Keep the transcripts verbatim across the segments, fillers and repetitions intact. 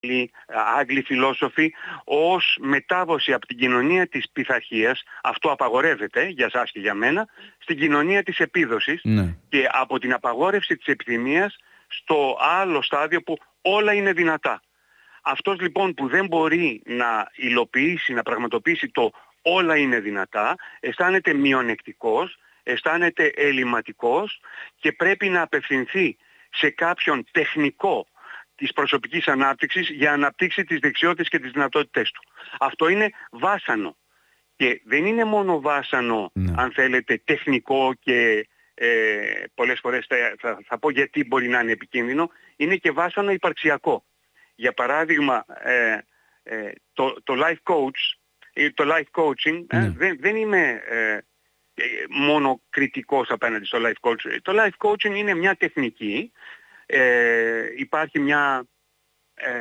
Άγγλοι φιλόσοφοι, ως μετάβωση από την κοινωνία της πειθαρχίας, αυτό απαγορεύεται για σας και για μένα, στην κοινωνία της επίδοσης, ναι. Και από την απαγόρευση της επιθυμίας στο άλλο στάδιο που όλα είναι δυνατά. Αυτός λοιπόν που δεν μπορεί να υλοποιήσει, να πραγματοποιήσει το όλα είναι δυνατά, αισθάνεται μειονεκτικός, αισθάνεται ελληματικός και πρέπει να απευθυνθεί σε κάποιον τεχνικό της προσωπικής ανάπτυξης για να αναπτύξει τις δεξιότητες και τις δυνατότητές του. Αυτό είναι βάσανο. Και δεν είναι μόνο βάσανο, ναι. Αν θέλετε, τεχνικό και ε, πολλές φορές θα, θα, θα πω γιατί μπορεί να είναι επικίνδυνο, είναι και βάσανο υπαρξιακό. Για παράδειγμα, ε, ε, το, το life coach, το life coaching, ναι. ε, δεν, δεν είμαι ε, μόνο κριτικός απέναντι στο life coaching. Το life coaching είναι μια τεχνική. Ε, υπάρχει μια ε,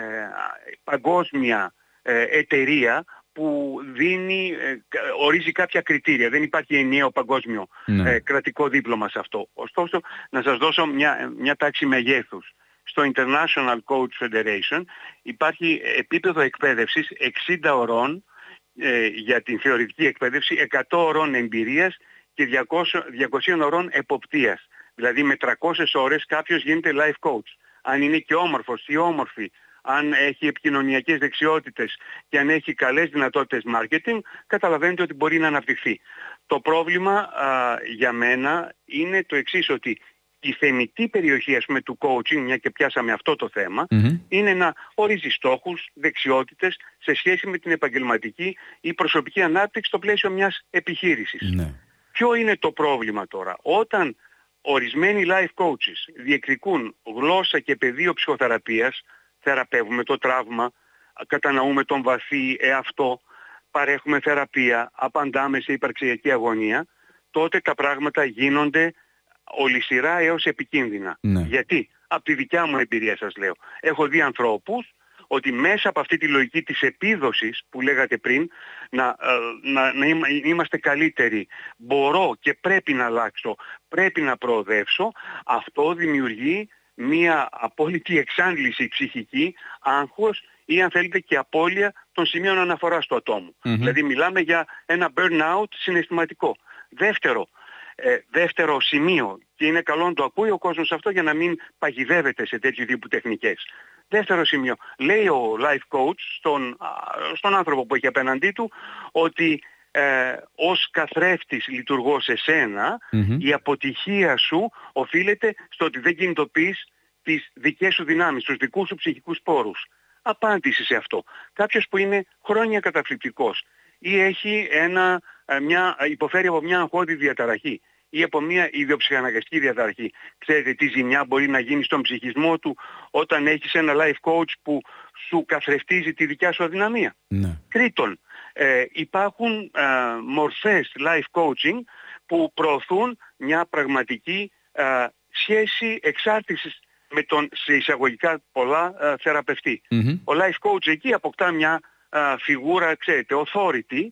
παγκόσμια ε, εταιρεία που δίνει, ε, ορίζει κάποια κριτήρια. Δεν υπάρχει ενιαίο παγκόσμιο ναι. ε, κρατικό δίπλωμα σε αυτό. Ωστόσο, να σας δώσω μια, μια τάξη μεγέθους. Στο International Coach Federation υπάρχει επίπεδο εκπαίδευσης εξήντα ωρών ε, για την θεωρητική εκπαίδευση, εκατό ωρών εμπειρίας και διακόσιες ωρών εποπτείας. Δηλαδή με τριακόσιες ώρες κάποιος γίνεται life coach. Αν είναι και όμορφος ή όμορφη, αν έχει επικοινωνιακές δεξιότητες και αν έχει καλές δυνατότητες marketing, καταλαβαίνετε ότι μπορεί να αναπτυχθεί. Το πρόβλημα α, για μένα είναι το εξής, ότι η θεμιτή περιοχή, ας πούμε, του coaching, μια και πιάσαμε αυτό το θέμα, mm-hmm. είναι να ορίζει στόχους, δεξιότητες σε σχέση με την επαγγελματική ή προσωπική ανάπτυξη στο πλαίσιο μιας επιχείρησης. Mm-hmm. Ποιο είναι το πρόβλημα τώρα? Όταν ορισμένοι life coaches διεκδικούν γλώσσα και πεδίο ψυχοθεραπείας, θεραπεύουμε το τραύμα, καταναούμε τον βαθύ εαυτό, παρέχουμε θεραπεία, απαντάμε σε υπαρξιακή αγωνία, τότε τα πράγματα γίνονται ολισιρά έως επικίνδυνα. Ναι. Γιατί? Από τη δικιά μου εμπειρία σας λέω. Έχω δει ανθρώπους ότι μέσα από αυτή τη λογική της επίδοσης που λέγατε πριν, να, να, να είμαστε καλύτεροι, μπορώ και πρέπει να αλλάξω, πρέπει να προοδεύσω, αυτό δημιουργεί μία απόλυτη εξάντληση ψυχική, άγχος ή αν θέλετε και απώλεια των σημείων αναφοράς του ατόμου. Mm-hmm. Δηλαδή μιλάμε για ένα burnout συναισθηματικό. Δεύτερο, ε, δεύτερο σημείο, και είναι καλό να το ακούει ο κόσμος αυτό για να μην παγιδεύεται σε τέτοιου τύπου τεχνικές. Δεύτερο σημείο, λέει ο life coach στον, στον άνθρωπο που έχει απέναντί του ότι ε, ως καθρέφτης λειτουργώ σε σένα, mm-hmm. η αποτυχία σου οφείλεται στο ότι δεν κινητοποιείς τις δικές σου δυνάμεις, τους δικούς σου ψυχικούς πόρους. Απάντηση σε αυτό. Κάποιος που είναι χρόνια καταθλιπτικός ή έχει ένα, μια, υποφέρει από μια αγχώδη διαταραχή ή από μια ιδιοψυχαναγκαστική διαταραχή. Ξέρετε τι ζημιά μπορεί να γίνει στον ψυχισμό του όταν έχεις ένα life coach που σου καθρεφτίζει τη δικιά σου αδυναμία. Ναι. Τρίτον, ε, υπάρχουν ε, μορφές life coaching που προωθούν μια πραγματική ε, σχέση εξάρτησης με τον σε εισαγωγικά πολλά ε, θεραπευτή. Mm-hmm. Ο life coach εκεί αποκτά μια ε, φιγούρα, ξέρετε, authority,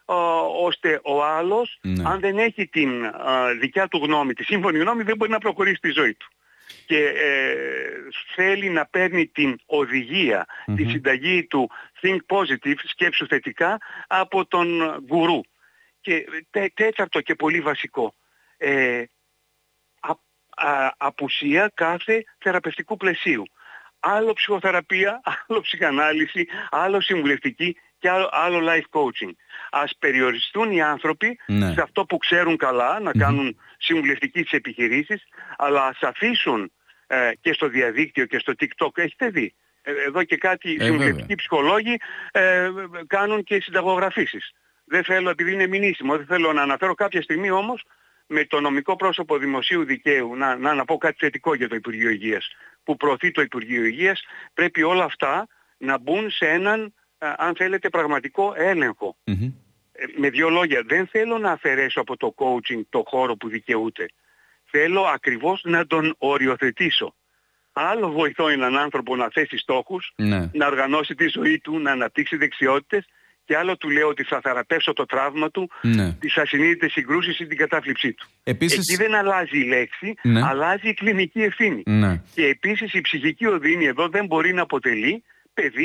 ώστε ο άλλος, ναι. αν δεν έχει την α, δικιά του γνώμη, τη σύμφωνη γνώμη, δεν μπορεί να προχωρήσει τη ζωή του. Και ε, θέλει να παίρνει την οδηγία, mm-hmm. τη συνταγή του think positive, σκέψου θετικά, από τον γκουρού. Και τέ, τέταρτο και πολύ βασικό, ε, α, α, απουσία κάθε θεραπευτικού πλαισίου. Άλλο ψυχοθεραπεία, άλλο ψυχανάλυση, άλλο συμβουλευτική και άλλο, άλλο life coaching. Ας περιοριστούν οι άνθρωποι ναι. σε αυτό που ξέρουν καλά, να κάνουν mm-hmm. συμβουλευτικές επιχειρήσεις, αλλά ας αφήσουν ε, και στο διαδίκτυο και στο TikTok, έχετε δει, ε, εδώ και κάτι ε, συμβουλευτικοί βέβαια. ψυχολόγοι ε, κάνουν και συνταγογραφήσεις. Δεν θέλω, επειδή είναι μηνύσιμο, δεν θέλω να αναφέρω κάποια στιγμή όμως με το νομικό πρόσωπο δημοσίου δικαίου, να, να, να πω κάτι θετικό για το Υπουργείο Υγείας, που προωθεί το Υπουργείο Υγείας, πρέπει όλα αυτά να μπουν σε έναν, αν θέλετε, πραγματικό έλεγχο. Mm-hmm. Ε, με δύο λόγια, δεν θέλω να αφαιρέσω από το coaching το χώρο που δικαιούται. Θέλω ακριβώς να τον οριοθετήσω. Άλλο βοηθώ έναν άνθρωπο να θέσει στόχους, ναι. να οργανώσει τη ζωή του, να αναπτύξει δεξιότητες, και άλλο του λέω ότι θα θεραπεύσω το τραύμα του, ναι. τις ασυνείδητες συγκρούσεις ή την κατάθλιψή του. Επίσης... Εκεί δεν αλλάζει η λέξη, ναι. αλλάζει η κλινική ευθύνη. Ναι. Και επίσης η ψυχική οδύνη εδώ δεν μπορεί να αποτελεί παιδί